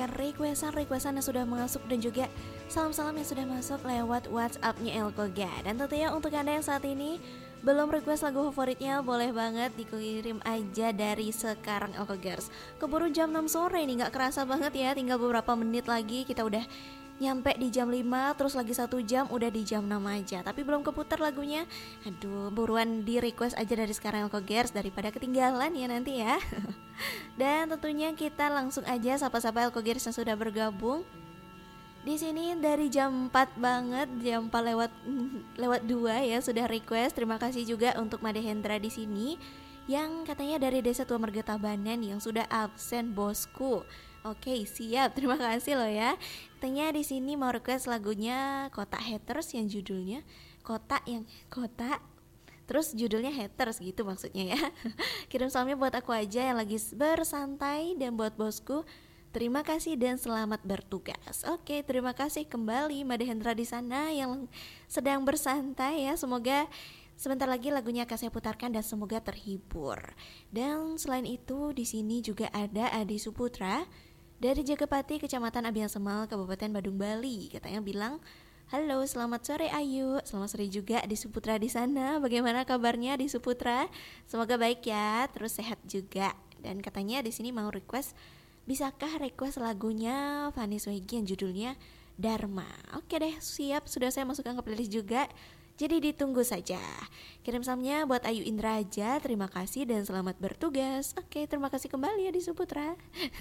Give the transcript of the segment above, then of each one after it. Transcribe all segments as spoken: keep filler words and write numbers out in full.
membacakan requestan-requestan yang sudah masuk dan juga salam-salam yang sudah masuk lewat WhatsApp-nya Elkoga. Dan tentunya untuk Anda yang saat ini belum request lagu favoritnya, boleh banget dikirim aja dari sekarang Elkogers. Keburu jam enam sore nih, gak kerasa banget ya, tinggal beberapa menit lagi kita udah nyampe di jam lima, terus lagi satu jam udah di jam enam aja. Tapi belum keputar lagunya. Aduh, buruan di request aja dari sekarang Elkogers daripada ketinggalan ya nanti ya. Dan tentunya kita langsung aja sapa-sapa Elkogers yang sudah bergabung. Di sini dari jam empat banget, jam empat lewat lewat dua ya sudah request. Terima kasih juga untuk Made Hendra di sini yang katanya dari Desa Tua Marga Tabanan yang sudah absen bosku. Oke, siap. Terima kasih loh ya. Katanya di sini mau request lagunya Kotak Haters yang judulnya Kotak yang Kotak terus judulnya Haters gitu maksudnya ya. Kirim salamnya buat aku aja yang lagi bersantai dan buat bosku. Terima kasih dan selamat bertugas. Oke, terima kasih kembali Made Hendra di sana yang sedang bersantai ya. Semoga sebentar lagi lagunya akan saya putarkan dan semoga terhibur. Dan selain itu di sini juga ada Adi Suputra dari Jagapati, Kecamatan Abiang Semal, Kabupaten Badung, Bali. Katanya bilang, halo, selamat sore Ayu. Selamat sore juga Adi Suputra di sana. Bagaimana kabarnya Adi Suputra? Semoga baik ya, terus sehat juga. Dan katanya di sini mau request, bisakah request lagunya Vanessa Wegi yang judulnya Dharma? Oke deh, siap. Sudah saya masukkan ke playlist juga. Jadi ditunggu saja. Kirim salamnya buat Ayu Indra aja. Terima kasih dan selamat bertugas. Oke, terima kasih kembali ya di Suputra.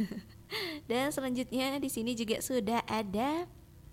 Dan selanjutnya di sini juga sudah ada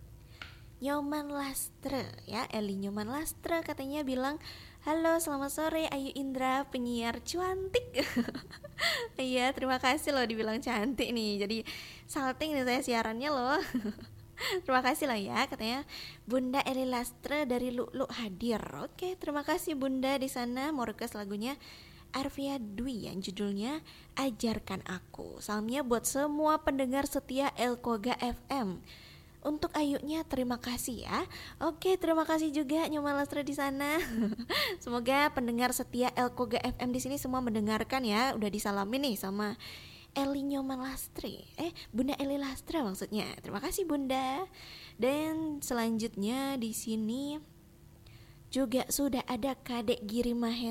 Nyoman Lastre ya, Eli Nyoman Lastre katanya bilang, halo selamat sore Ayu Indra, penyiar cuantik. Iya, terima kasih loh dibilang cantik nih. Jadi salting nih saya siarannya loh. Terima kasih lah ya, katanya Bunda Eli Lastre dari Luk-Luk hadir. Oke, terima kasih Bunda di sana. Mau request lagunya Arvia Dwi yang judulnya Ajarkan Aku. Salamnya buat semua pendengar setia Elkoga F M. Untuk Ayunya terima kasih ya. Oke, terima kasih juga Nyoman Lastre di sana. Semoga pendengar setia Elkoga F M di sini semua mendengarkan ya. Udah disalamin nih sama Eli Nyoman Lastre, eh Bunda Eli Lastre maksudnya. Terima kasih Bunda. Dan selanjutnya di sini juga sudah ada Kadek Giri Mahen